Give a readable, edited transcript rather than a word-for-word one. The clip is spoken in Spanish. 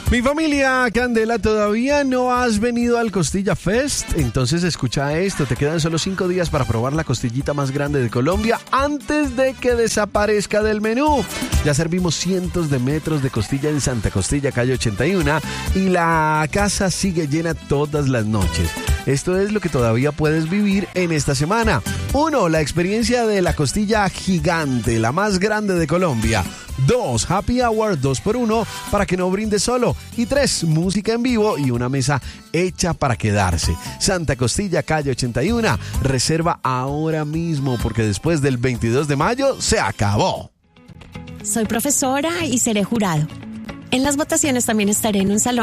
Mi familia Candela, ¿todavía no has venido al Costilla Fest? Entonces escucha esto, te quedan solo 5 días para probar la costillita más grande de Colombia antes de que desaparezca del menú. Ya servimos cientos de metros de costilla en Santa Costilla, calle 81, y la casa sigue llena todas las noches. Esto es lo que todavía puedes vivir en esta semana. 1. La experiencia de la costilla gigante, la más grande de Colombia. 2. Happy Hour 2x1 para que no brindes solo. Y 3. Música en vivo y una mesa hecha para quedarse. Santa Costilla, calle 81. Reserva ahora mismo porque después del 22 de mayo se acabó. Soy profesora y seré jurado. En las votaciones también estaré en un salón